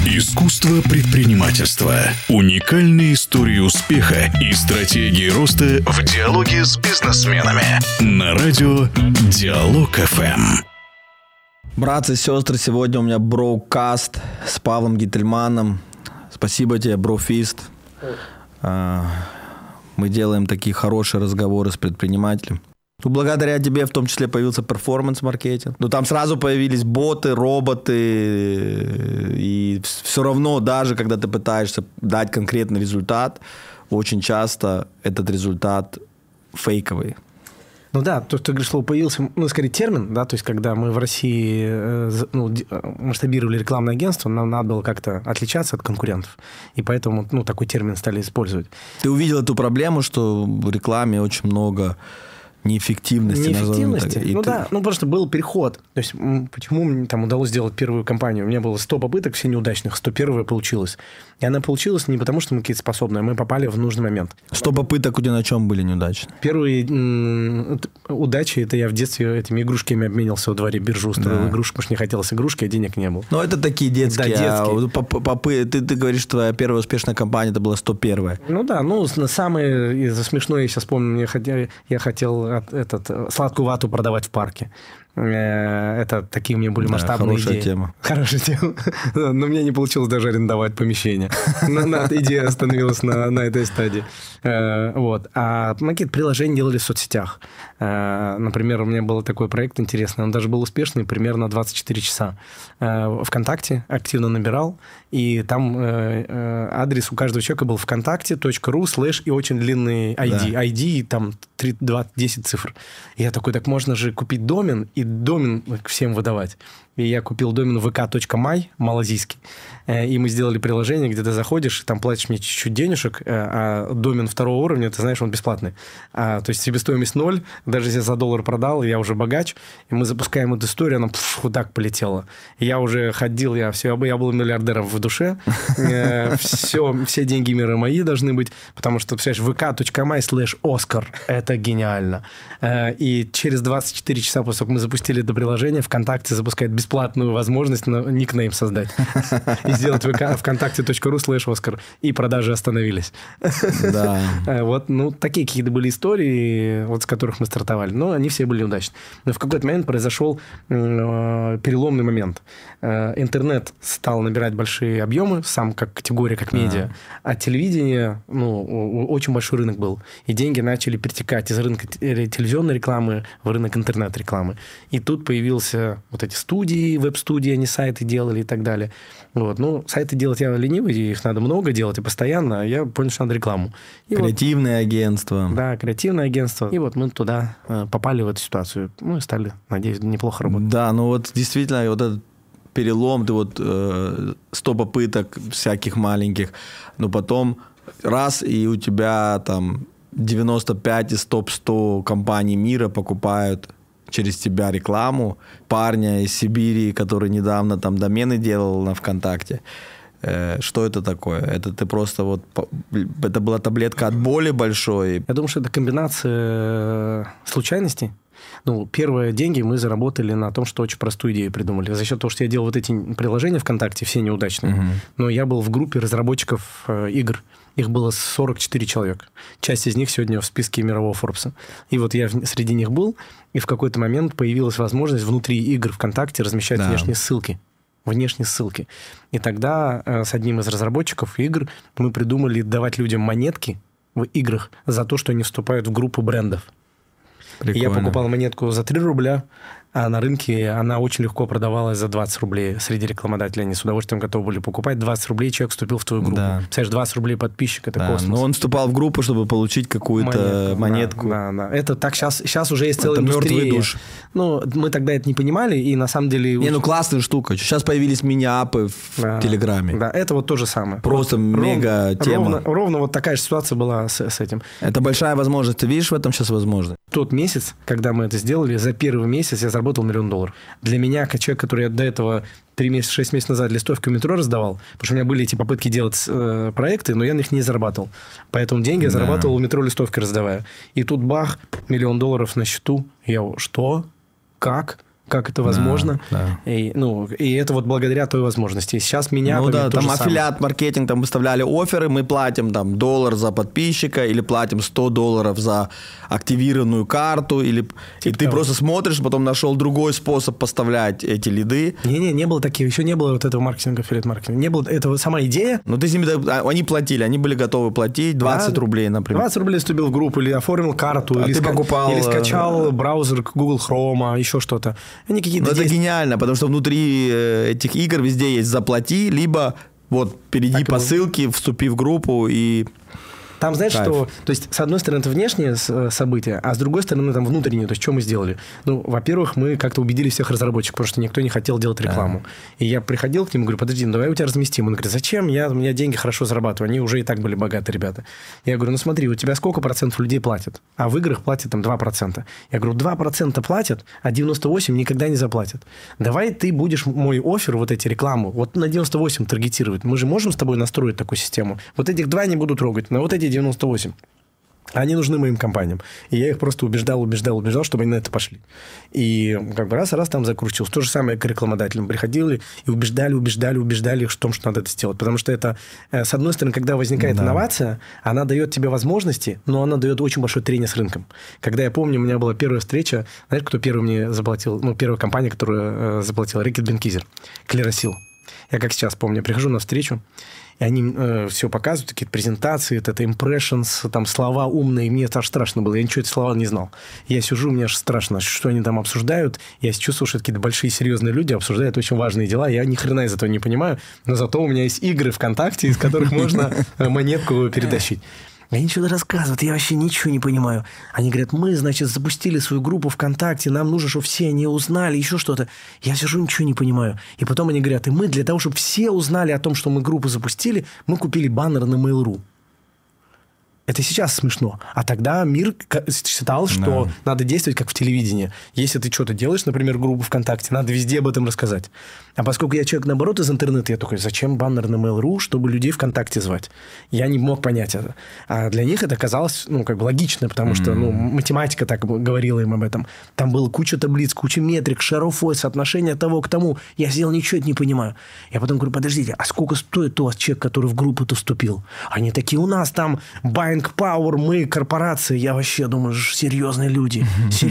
Искусство предпринимательства. Уникальные истории успеха и стратегии роста в диалоге с бизнесменами. На радио Диалог ФМ. Братцы и сестры, сегодня у меня броукаст с Павлом Гительманом. Спасибо тебе, брофист. Мы делаем такие хорошие разговоры с предпринимателем. Ну, благодаря тебе в том числе появился перформанс-маркетинг. Ну, там сразу появились боты, роботы. И все равно, даже когда ты пытаешься дать конкретный результат, очень часто этот результат фейковый. Ну да, то, что ты говоришь, слово появился, скорее термин, да, то есть когда мы в России масштабировали рекламное агентство, нам надо было как-то отличаться от конкурентов, и поэтому, такой термин стали использовать. Ты увидел эту проблему, что в рекламе очень много неэффективности. Просто был переход. То есть, почему мне там удалось сделать первую кампанию? У меня было 100 попыток, все неудачных, 101-я получилась. И она получилась не потому, что мы какие-то способные, мы попали в нужный момент. 100 попыток у тебя на чем были неудачны? Первые удачи, это я в детстве этими игрушками обменялся во дворе, биржу устроил игрушку, потому что не хотелось игрушки, а денег не было. Ну, это такие детские. Да, детские. Ты говоришь, что твоя первая успешная кампания, это была 101-я. Ну да, самое смешное, я сейчас помню, я хотел сладкую вату продавать в парке. Это такие у меня были масштабные идеи. Хорошая тема. Но мне не получилось даже арендовать помещение. Идея остановилась на этой стадии. А мы какие-то приложения делали в соцсетях. Например, у меня был такой проект интересный. Он даже был успешный примерно 24 часа. ВКонтакте активно набирал. И там адрес у каждого человека был вконтакте.ру/ и очень длинный ID. Да. ID там 10 цифр. И я такой, так можно же купить домен и домен всем выдавать. И я купил домен vk.my, малазийский. И мы сделали приложение, где ты заходишь, там платишь мне чуть-чуть денежек, а домен второго уровня, ты знаешь, он бесплатный. То есть себестоимость 0, даже если я за $1 продал, я уже богач, и мы запускаем эту историю, она вот так полетела. И я уже ходил, я был миллиардером в душе. Все деньги мира мои должны быть, потому что, представляешь, vk.my/Oscar. Это гениально. И через 24 часа после того, как мы запустили это приложение, ВКонтакте запускает бесплатную возможность никнейм создать. И сделать вконтакте.ру/Oscar. И продажи остановились. Да. Такие какие-то были истории, с которых мы стартовали. Но они все были удачны. Но в какой-то момент произошел переломный момент. Интернет стал набирать большие объемы, сам как категория, как медиа. А телевидение, очень большой рынок был. И деньги начали перетекать из рынка телевизионной рекламы в рынок интернет-рекламы. И тут появился эти студии, веб-студии, они сайты делали и так далее. Сайты делать я ленивый, их надо много делать и постоянно, а я понял, что надо рекламу. И креативное агентство. Да, креативное агентство. И мы туда попали в эту ситуацию. И стали, надеюсь, неплохо работать. Да, действительно, этот перелом, ты 100 попыток всяких маленьких, но потом раз, и у тебя там 95 из топ-100 компаний мира покупают через тебя рекламу. Парня из Сибири, который недавно там домены делал на ВКонтакте. Что это такое? Это ты просто это была таблетка от боли большой? Я думаю, что это комбинация случайностей. Первые деньги мы заработали на том, что очень простую идею придумали. За счет того, что я делал эти приложения ВКонтакте, все неудачные. Но я был в группе разработчиков игр. Их было 44 человека. Часть из них сегодня в списке мирового Форбса. И я среди них был, и в какой-то момент появилась возможность внутри игр ВКонтакте размещать внешние ссылки. И тогда с одним из разработчиков игр мы придумали давать людям монетки в играх за то, что они вступают в группу брендов. И я покупал монетку за 3 рубля, а на рынке она очень легко продавалась за 20 рублей среди рекламодателей. Они с удовольствием готовы были покупать. 20 рублей человек вступил в твою группу. Да. Представляешь, 20 рублей подписчик – это космос. Но он вступал в группу, чтобы получить какую-то монетку. Да. Это так сейчас уже есть целая индустрия. Мертвый душ. Мы тогда это не понимали, и на самом деле… классная штука. Сейчас появились мини-апы в Телеграме. Да, это то же самое. Просто мега тема. Ровно такая же ситуация была с этим. Это большая возможность. Ты видишь в этом сейчас возможность? Тот месяц, когда мы это сделали, за первый месяц я заработал $1 миллион. Для меня, как человек, который до этого 6 месяцев назад листовки в метро раздавал, потому что у меня были эти попытки делать проекты, но я на них не зарабатывал. Поэтому деньги я зарабатывал в метро листовки раздавая. И тут бах, $1 миллион на счету. Я что? Как? как это возможно. И это вот благодаря той возможности. И сейчас меня... Ну да, там аффилиат-маркетинг, там выставляли офферы, мы платим там $1 за подписчика или платим $100 за активированную карту, или и ты просто смотришь, потом нашел другой способ поставлять эти лиды. Не было таких, еще не было вот этого маркетинга, аффилиат-маркетинга. Не было, это сама идея. Ну ты с ними, они платили, они были готовы платить 20 рублей, например. 20 рублей вступил в группу, или оформил карту, или скачал браузер Google Chrome, еще что-то. Они какие-то это гениально, потому что внутри этих игр везде есть «заплати», либо вот перейди по ссылке, вступи в группу и... Там, знаешь, что... То есть, с одной стороны, это внешнее событие, а с другой стороны, там внутреннее. То есть, что мы сделали? Ну, во-первых, мы как-то убедили всех разработчиков, потому что никто не хотел делать рекламу. И я приходил к ним и говорю, подожди, ну давай у тебя разместим. Он говорит, зачем? У меня деньги хорошо зарабатываю. Они уже и так были богатые ребята. Я говорю, ну смотри, у тебя сколько процентов людей платят? А в играх платят там 2%. Я говорю, 2% платят, а 98% никогда не заплатят. Давай ты будешь мой оффер, вот эти рекламу, вот на 98 таргетировать. Мы же можем с тобой настроить такую систему. Вот этих 2 не буду трогать, но вот эти 98. Они нужны моим компаниям. И я их просто убеждал, чтобы они на это пошли. И как бы раз там закрутилось. То же самое к рекламодателям. Приходили и убеждали их в том, что надо это сделать. Потому что это, с одной стороны, когда возникает инновация, она дает тебе возможности, но она дает очень большое трение с рынком. Когда я помню, у меня была первая встреча, знаешь, кто первый мне заплатил? Ну, первая компания, которая заплатила, Рикет Бенкизер, Клеросил. Я как сейчас помню, прихожу на встречу, и они все показывают, какие-то презентации, это impressions, там слова умные. Мне аж страшно было, я ничего эти слова не знал. Я сижу, мне аж страшно, что они там обсуждают. Я чувствую, что это какие-то большие серьезные люди обсуждают очень важные дела. Я ни хрена из этого не понимаю, но зато у меня есть игры ВКонтакте, из которых можно монетку перетащить. Они что-то рассказывают, я вообще ничего не понимаю. Они говорят, мы, значит, запустили свою группу ВКонтакте, нам нужно, чтобы все они узнали, еще что-то. Я сижу, ничего не понимаю. И потом они говорят, и мы для того, чтобы все узнали о том, что мы группу запустили, мы купили баннер на Mail.ru. Это сейчас смешно. А тогда мир считал, что надо действовать как в телевидении. Если ты что-то делаешь, например, группу ВКонтакте, надо везде об этом рассказать. А поскольку я человек, наоборот, из интернета, я такой, зачем баннер на Mail.ru, чтобы людей ВКонтакте звать? Я не мог понять это. А для них это казалось, как бы логично, потому что, математика так говорила им об этом. Там было куча таблиц, куча метрик, шарофой, соотношение того к тому. Я сидел, ничего не понимаю. Я потом говорю, подождите, а сколько стоит у вас человек, который в группу-то вступил? Они такие, у нас там buying power, мы корпорации. Я вообще думаю, серьезные люди.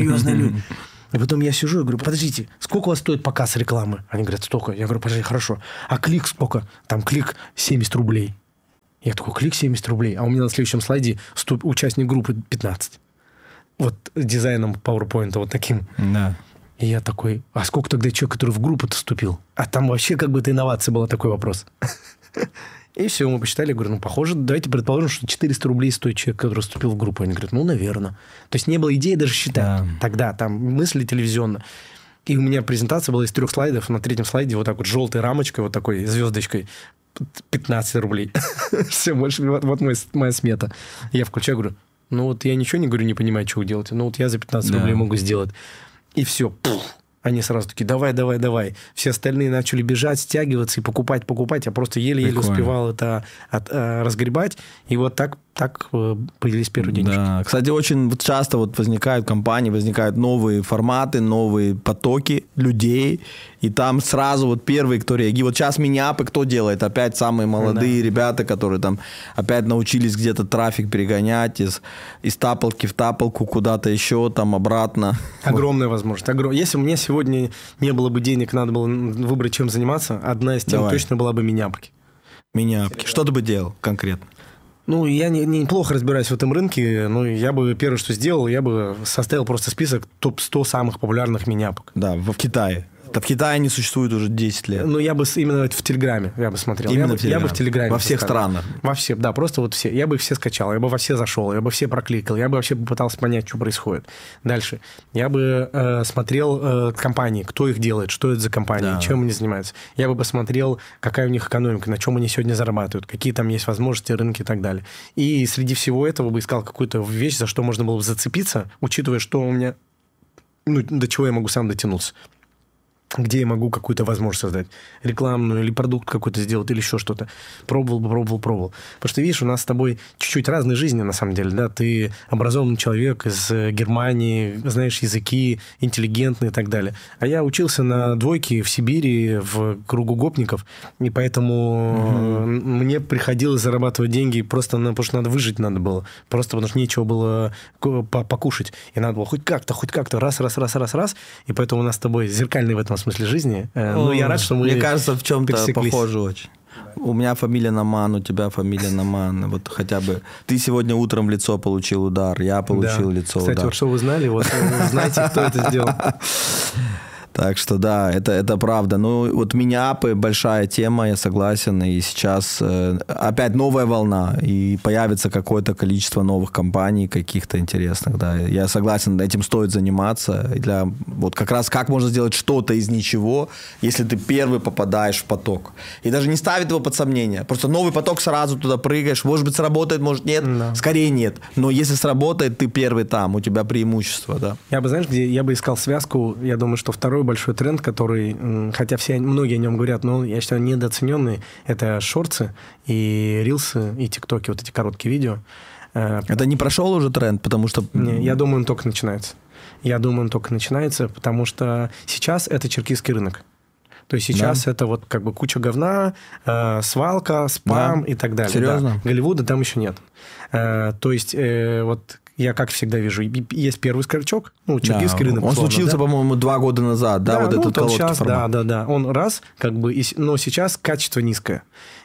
И потом я сижу и говорю, подождите, сколько у вас стоит показ рекламы? Они говорят, столько. Я говорю, подожди, хорошо. А клик сколько? Там клик 70 рублей. Я такой, клик 70 рублей. А у меня на следующем слайде участник группы 15. Вот дизайном PowerPoint вот таким. Да. И я такой, а сколько тогда человек, который в группу-то вступил? А там вообще как бы это инновация была, такой вопрос. И все, мы посчитали, говорю, похоже, давайте предположим, что 400 рублей стоит человек, который вступил в группу. Они говорят, наверное. То есть не было идеи даже считать. Тогда там мысли телевизионно. И у меня презентация была из 3 слайдов. На 3-м слайде вот так вот желтой рамочкой, вот такой звездочкой 15 рублей. Все, больше вот моя смета. Я включаю, говорю, я ничего не говорю, не понимаю, что вы делаете. Я за 15 рублей могу сделать. И все. Они сразу такие, давай. Все остальные начали бежать, стягиваться и покупать. Я просто еле-еле успевал это разгребать. И вот так появились первые денежки. Да. Кстати, очень часто возникают компании, возникают новые форматы, новые потоки людей. И там сразу первые, кто реагирует. Вот сейчас миниапы кто делает? Опять самые молодые ребята, которые там опять научились где-то трафик перегонять из тапалки в тапалку куда-то еще, там обратно. Огромная возможность. Если у меня сегодня не было бы денег, надо было выбрать, чем заниматься, одна из тем точно была бы миниапки. Миниапки. Что ты бы делал конкретно? Я неплохо разбираюсь в этом рынке, но я бы первое, что сделал, я бы составил просто список топ-100 самых популярных миниапок. Да, в Китае. В Китае не существует уже 10 лет. Я бы именно в Телеграме я бы смотрел. Я бы в Телеграме. Во всех странах. Во все, да, просто все. Я бы их все скачал, я бы во все зашел, я бы все прокликал, я бы вообще попытался понять, что происходит. Дальше. Я бы смотрел компании, кто их делает, что это за компании, чем они занимаются. Я бы посмотрел, какая у них экономика, на чем они сегодня зарабатывают, какие там есть возможности, рынки и так далее. И среди всего этого бы искал какую-то вещь, за что можно было бы зацепиться, учитывая, что у меня, до чего я могу сам дотянуться. где я могу какую-то возможность создать. Рекламную или продукт какой-то сделать, или еще что-то. Пробовал. Потому что, видишь, у нас с тобой чуть-чуть разные жизни, на самом деле. Да? Ты образованный человек из Германии, знаешь языки, интеллигентный и так далее. А я учился на двойке в Сибири, в кругу гопников, и поэтому мне приходилось зарабатывать деньги просто потому, что надо выжить надо было. Просто потому, что нечего было покушать. И надо было хоть как-то, раз. И поэтому у нас с тобой зеркальный в этом смысле жизни. Но я рад, что мы мне кажется, в чем-то похоже очень. У меня фамилия Наман, у тебя фамилия Наман. Вот хотя бы ты сегодня утром в лицо получил удар, я получил лицо удар. Кстати, вот что вы знали, вот знаете, кто это сделал. Так что да, это правда. Ну, вот миниапы большая тема, я согласен. И сейчас опять новая волна. И появится какое-то количество новых компаний, каких-то интересных. Да. Я согласен, этим стоит заниматься. И вот как раз как можно сделать что-то из ничего, если ты первый попадаешь в поток. И даже не ставить его под сомнение. Просто новый поток, сразу туда прыгаешь. Может быть, сработает, может, нет. No. Скорее нет. Но если сработает, ты первый там. У тебя преимущество, да. Я бы, знаешь, где я бы искал связку. Я думаю, что второй большой тренд, который, хотя многие о нем говорят, но я считаю недооцененный, это шортсы и рилсы, и тиктоки, вот эти короткие видео. Это не прошел уже тренд, потому что... Не, я думаю, он только начинается. Потому что сейчас это черкизский рынок. То есть сейчас это вот как бы куча говна, свалка, спам и так далее. Серьезно? Да. Голливуда там еще нет. То есть вот... Я, как всегда вижу, есть первый скачок, черкизский рынок. Он случился, по-моему, 2 года назад, да, вот этот короткий формат. Да. Он раз, как бы, но сейчас качество низкое.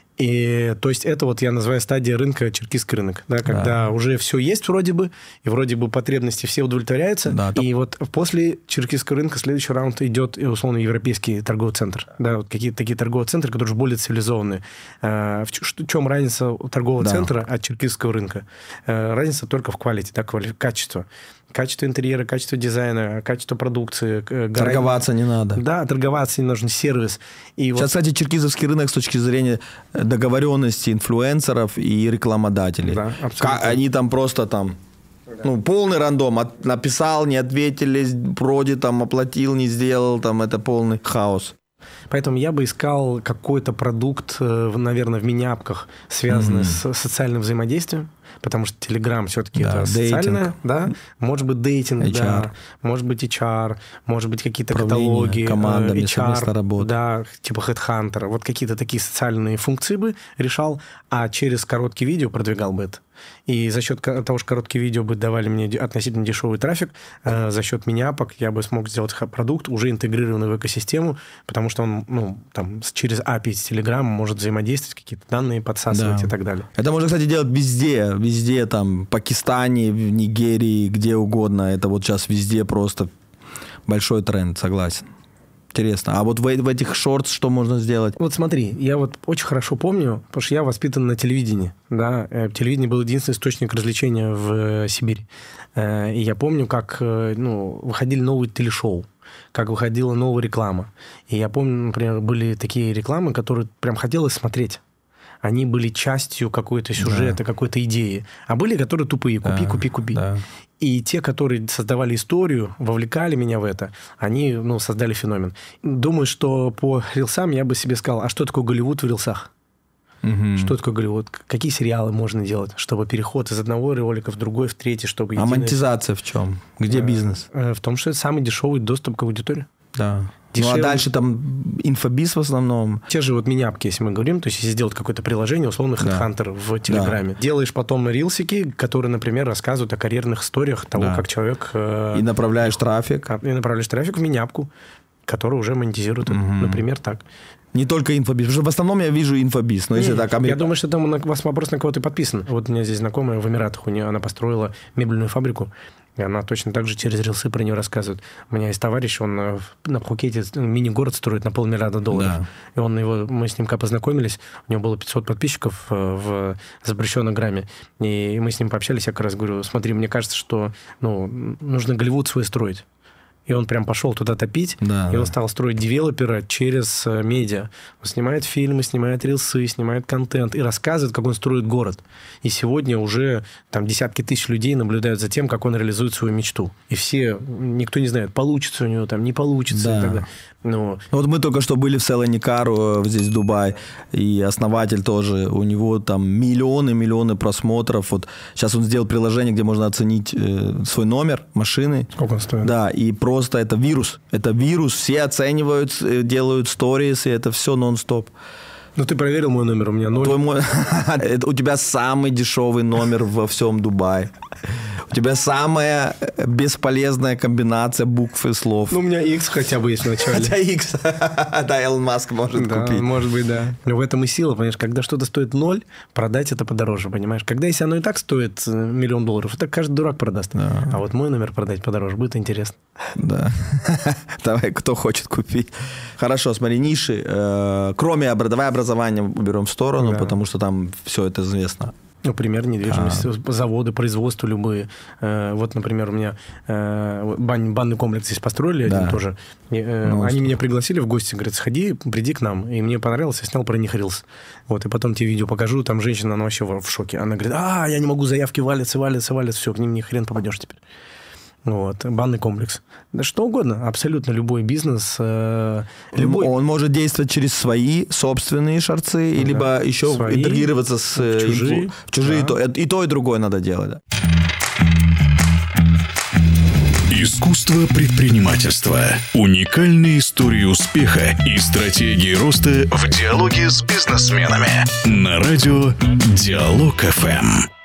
И, то есть, это вот я называю стадия рынка, черкизский рынок, да, когда уже все есть вроде бы, и вроде бы потребности все удовлетворяются, и вот после черкизского рынка следующий раунд идет, условно, европейский торговый центр, да, вот какие-то такие торговые центры, которые уже более цивилизованные. В чем разница торгового центра от черкизского рынка? Разница только в quality, да, качество. Качество интерьера, качество дизайна, качество продукции. Торговаться не надо. Да, торговаться не нужен, сервис. И сейчас, кстати, черкизовский рынок с точки зрения договоренности инфлюенсеров и рекламодателей. Да, абсолютно. Они там просто полный рандом. Написал, не ответили, вроде там оплатил, не сделал, там это полный хаос. Поэтому я бы искал какой-то продукт, наверное, в миниапках, связанный с социальным взаимодействием, потому что Telegram все-таки это социальное, да? Может быть, дейтинг, HR. Да, может быть, HR, может быть, какие-то каталоги, командами, совместная работа. Да, типа Headhunter. Вот какие-то такие социальные функции бы решал, а через короткие видео продвигал бы это. И за счет того, что короткие видео бы давали мне относительно дешевый трафик, за счет миниапок я бы смог сделать продукт, уже интегрированный в экосистему, потому что он через API с Telegram может взаимодействовать, какие-то данные подсасывать и так далее. Это можно, кстати, делать везде, там, в Пакистане, в Нигерии, где угодно. Это вот сейчас везде просто большой тренд, согласен. Интересно. А вот в этих шортс что можно сделать? Вот смотри, я вот очень хорошо помню, потому что я воспитан на телевидении. Да? Телевидение был единственный источник развлечения в Сибири. И я помню, как выходили новые телешоу, как выходила новая реклама. И я помню, например, были такие рекламы, которые прям хотелось смотреть. Они были частью какой-то сюжета, какой-то идеи. А были, которые тупые. Купи. Да. И те, которые создавали историю, вовлекали меня в это, они создали феномен. Думаю, что по рилсам я бы себе сказал, а что такое Голливуд в рилсах? Что такое Голливуд? Какие сериалы можно делать, чтобы переход из одного ролика в другой, в третий, чтобы... А монетизация в чем? Где бизнес? В том, что это самый дешевый доступ к аудитории. Да. Дешевле. Ну, а дальше там инфобиз в основном. Те же вот миниапки, если мы говорим, то есть если сделать какое-то приложение, условно, Headhunter в Телеграме. Делаешь потом рилсики, которые, например, рассказывают о карьерных историях того, как человек... И направляешь трафик. И направляешь трафик в миниапку, которую уже монетизирует. Например, так. Не только инфобиз. Потому что в основном я вижу инфобиз. Но если так, я думаю, что там у вас вопрос на кого-то подписан. Вот у меня здесь знакомая в Эмиратах, она построила мебельную фабрику. И она точно так же через рилсы про нее рассказывает. У меня есть товарищ, он на Пхукете мини-город строит на $500 миллиарда. И мы с ним как познакомились, у него было 500 подписчиков в запрещенном грамме. И мы с ним пообщались, я как раз говорю, смотри, мне кажется, что нужно Голливуд свой строить. И он прям пошел туда топить, и он стал строить девелопера через медиа. Он снимает фильмы, снимает рилсы, снимает контент и рассказывает, как он строит город. И сегодня уже там десятки тысяч людей наблюдают за тем, как он реализует свою мечту. И все, никто не знает, получится у него там, не получится. Да. И так далее. Но... Вот мы только что были в Селеникару, здесь в Дубае, и основатель тоже, у него там миллионы просмотров. Вот сейчас он сделал приложение, где можно оценить свой номер машины. Сколько он стоит? Да, и просто это вирус. Это вирус, все оценивают, делают сторис, и это все нон-стоп. Ну, ты проверил мой номер, у меня 0. У тебя самый дешевый номер во всем Дубае. У тебя самая бесполезная комбинация букв и слов. Ну, у меня X хотя бы есть в начале. Хотя X, да, Илон Маск может купить. Может быть, да. Но в этом и сила, понимаешь, когда что-то стоит 0, продать это подороже, понимаешь. Когда если оно и так стоит $1 миллион, это каждый дурак продаст. Да. А вот мой номер продать подороже, будет интересно. Да. Давай, кто хочет купить. Хорошо, смотри, ниши. Кроме давай образование уберем в сторону, потому что там все это известно. Например, недвижимость, заводы, производства любые. Вот, например, у меня банный комплекс здесь построили один тоже. Они меня пригласили в гости, говорят, сходи, приди к нам. И мне понравилось, я снял про них рилс. Вот, и потом тебе видео покажу, там женщина, она вообще в шоке. Она говорит, я не могу, заявки валятся, все, к ним ни хрен попадешь теперь. Вот, банный комплекс. Да что угодно, абсолютно любой бизнес. Любой... Он может действовать через свои собственные шарцы, либо еще интегрироваться в чужие. Да. И то, и другое надо делать. Да. Искусство предпринимательства. Уникальные истории успеха и стратегии роста в диалоге с бизнесменами. На радио Диалог ФМ.